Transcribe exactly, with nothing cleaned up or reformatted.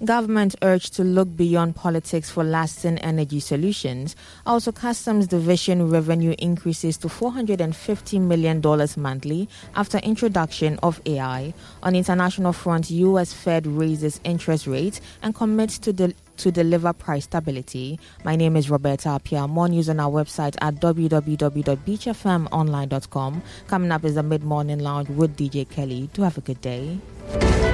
government urged to look beyond politics for lasting energy solutions. Also, Customs Division revenue increases to four hundred fifty million dollars monthly after introduction of A I. On international front, U S Fed raises interest rates and commits to the to deliver price stability. My name is Roberta Apia. More news on our website at w w w dot beach f m online dot com. Coming up is the Mid-Morning Lounge with D J Kelly. Do have a good day.